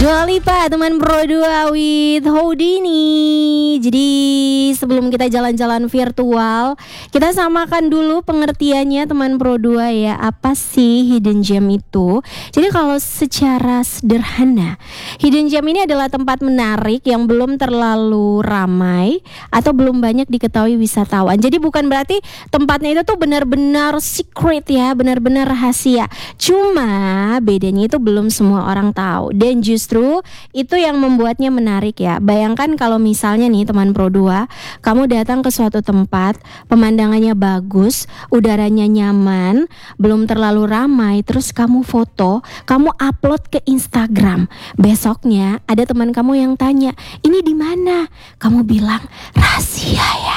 Dua Lipa, teman Pro 2 with Houdini. Jadi sebelum kita jalan-jalan virtual, kita samakan dulu pengertiannya teman Pro 2 ya. Apa sih hidden gem itu? Jadi kalau secara sederhana, hidden gem ini adalah tempat menarik yang belum terlalu ramai atau belum banyak diketahui wisatawan. Jadi bukan berarti tempatnya itu tuh benar-benar secret ya, benar-benar rahasia. Cuma bedanya itu belum semua orang tahu. Dan justru itu yang membuatnya menarik ya. Bayangkan kalau misalnya nih teman Pro 2, kamu datang ke suatu tempat, pemandangannya bagus, udaranya nyaman, belum terlalu ramai, terus kamu foto, kamu upload ke Instagram. Besoknya ada teman kamu yang tanya, "Ini di mana?" Kamu bilang, "Rahasia ya."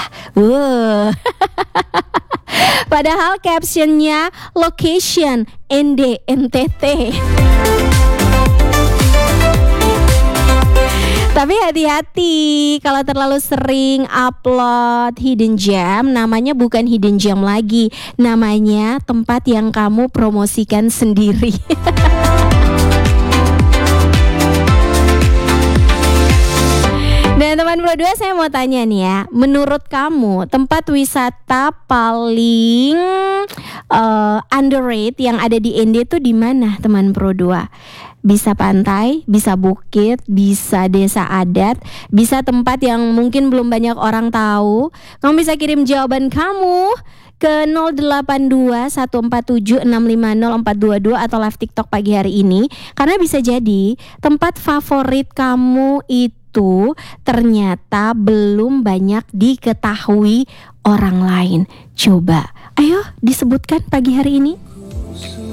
Padahal captionnya location NDNTT. Tapi hati-hati, kalau terlalu sering upload hidden gem, namanya bukan hidden gem lagi, namanya tempat yang kamu promosikan sendiri. Dan teman Pro 2, saya mau tanya nih ya, menurut kamu tempat wisata paling underrated yang ada di ND itu di mana teman Pro 2? Bisa pantai, bisa bukit, bisa desa adat, bisa tempat yang mungkin belum banyak orang tahu. Kamu bisa kirim jawaban kamu ke 082147650422 atau live TikTok pagi hari ini. Karena bisa jadi tempat favorit kamu itu ternyata belum banyak diketahui orang lain. Coba, ayo disebutkan pagi hari ini.